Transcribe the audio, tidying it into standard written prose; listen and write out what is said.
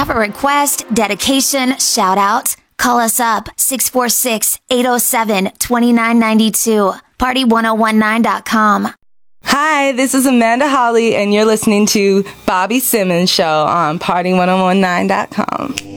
Have a request, dedication, shout out? Call us up 646-807-2992. Party1019.com. Hi, this is Amanda Holly, and you're listening to Bobby Simmons Show on Party1019.com.